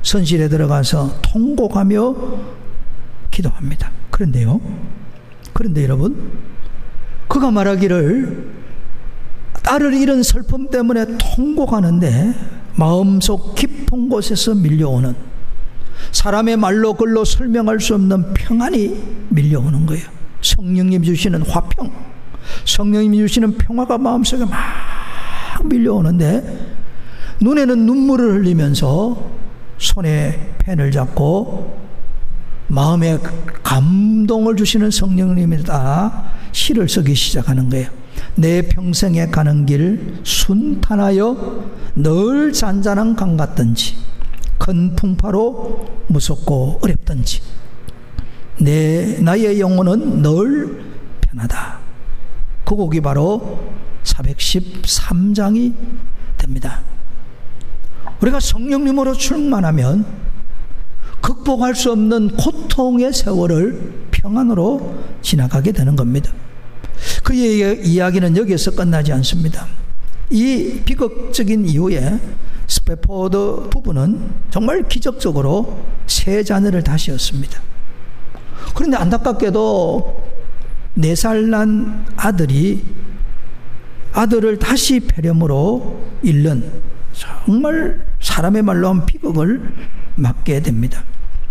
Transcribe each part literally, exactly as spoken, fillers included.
선실에 들어가서 통곡하며 기도합니다. 그런데요, 그런데 여러분, 그가 말하기를 딸을 잃은 슬픔 때문에 통곡하는데 마음속 깊은 곳에서 밀려오는, 사람의 말로 글로 설명할 수 없는 평안이 밀려오는 거예요. 성령님 주시는 화평, 성령님 주시는 평화가 마음속에 막 밀려오는데, 눈에는 눈물을 흘리면서 손에 펜을 잡고 마음에 감동을 주시는 성령님에 따라 시를 쓰기 시작하는 거예요. 내 평생에 가는 길 순탄하여 늘 잔잔한 강 같든지, 큰 풍파로 무섭고 어렵든지, 내 나의 영혼은 늘 편하다. 그 곡이 바로 사백십삼 장이 됩니다. 우리가 성령님으로 충만하면 극복할 수 없는 고통의 세월을 평안으로 지나가게 되는 겁니다. 그의 이야기는 여기에서 끝나지 않습니다. 이 비극적인 이후에 스패포드 부부는 정말 기적적으로 세 자녀를 다시 얻습니다. 그런데 안타깝게도 네 살 난 아들이 아들을 다시 폐렴으로 잃는, 정말 사람의 말로 하면 비극을 맞게 됩니다.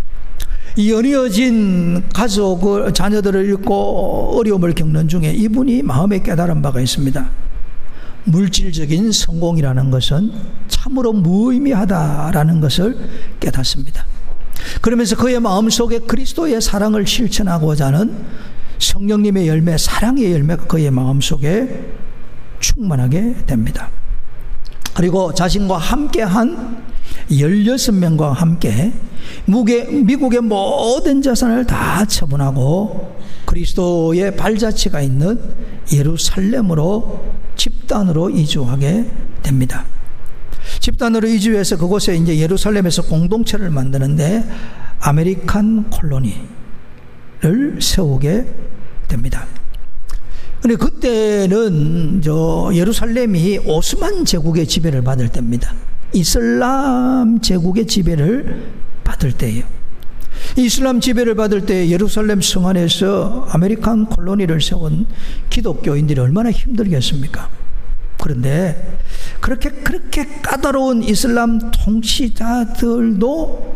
이 연이어진 가족을, 자녀들을 잃고 어려움을 겪는 중에 이분이 마음에 깨달은 바가 있습니다. 물질적인 성공이라는 것은 참으로 무의미하다라는 것을 깨닫습니다. 그러면서 그의 마음속에 그리스도의 사랑을 실천하고자 하는 성령님의 열매, 사랑의 열매가 그의 마음속에 충만하게 됩니다. 그리고 자신과 함께한 열여섯 명과 함께 미국의 모든 자산을 다 처분하고 그리스도의 발자취가 있는 예루살렘으로 집단으로 이주하게 됩니다. 집단으로 이주해서 그곳에 이제 예루살렘에서 공동체를 만드는데 아메리칸 콜로니를 세우게 됩니다. 근데 그때는 저 예루살렘이 오스만 제국의 지배를 받을 때입니다. 이슬람 제국의 지배를 받을 때예요. 이슬람 지배를 받을 때 예루살렘 성 안에서 아메리칸 콜로니를 세운 기독교인들이 얼마나 힘들겠습니까? 그런데 그렇게 그렇게 까다로운 이슬람 통치자들도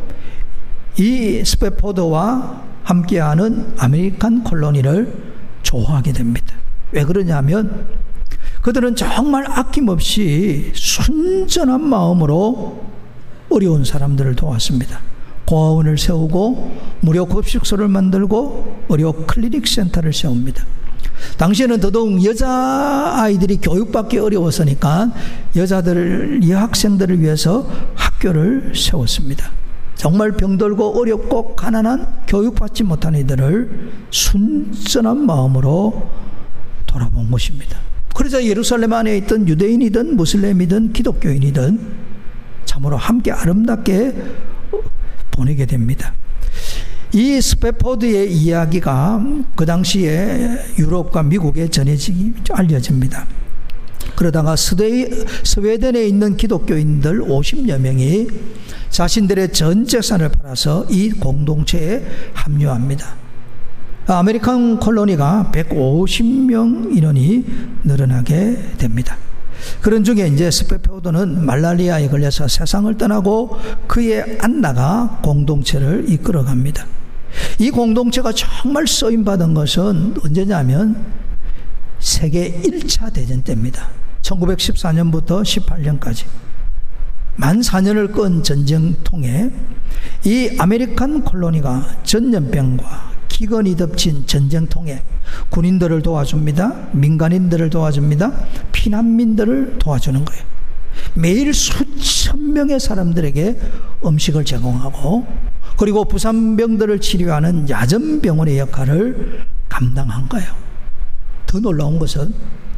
이 스패포드와 함께하는 아메리칸 콜로니를 좋아하게 됩니다. 왜 그러냐면 그들은 정말 아낌없이 순전한 마음으로 어려운 사람들을 도왔습니다. 고아원을 세우고 무료 급식소를 만들고 의료 클리닉 센터를 세웁니다. 당시에는 더더욱 여자아이들이 교육받기 어려웠으니까 여자들, 여학생들을 위해서 학교를 세웠습니다. 정말 병들고 어렵고 가난한 교육받지 못한 이들을 순전한 마음으로 돌아본 것입니다. 그러자 예루살렘 안에 있던 유대인이든 무슬림이든 기독교인이든 참으로 함께 아름답게 보내게 됩니다. 이 스패포드의 이야기가 그 당시에 유럽과 미국에 전해지기 알려집니다. 그러다가 스웨, 스웨덴에 있는 기독교인들 오십여 명이 자신들의 전 재산을 팔아서 이 공동체에 합류합니다. 아메리칸 콜로니가 백오십 명 인원이 늘어나게 됩니다. 그런 중에 이제 스패포드는 말라리아에 걸려서 세상을 떠나고 그의 안나가 공동체를 이끌어갑니다. 이 공동체가 정말 쓰임받은 것은 언제냐면 세계 일 차 대전 때입니다. 천구백십사 년부터 십팔 년까지 만 사 년을 끈 전쟁통에 이 아메리칸 콜로니가 전염병과 기근이 덮친 전쟁통에 군인들을 도와줍니다. 민간인들을 도와줍니다. 피난민들을 도와주는 거예요. 매일 수천 명의 사람들에게 음식을 제공하고 그리고 부산병들을 치료하는 야전병원의 역할을 감당한 거예요. 더 놀라운 것은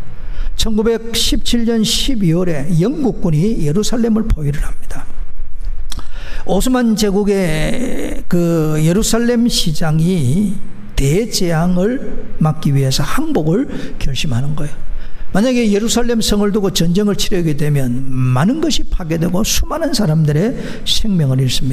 천구백십칠 년 십이월에 영국군이 예루살렘을 포위를 합니다. 오스만 제국의 그 예루살렘 시장이 대재앙을 막기 위해서 항복을 결심하는 거예요. 만약에 예루살렘 성을 두고 전쟁을 치르게 되면 많은 것이 파괴되고 수많은 사람들의 생명을 잃습니다.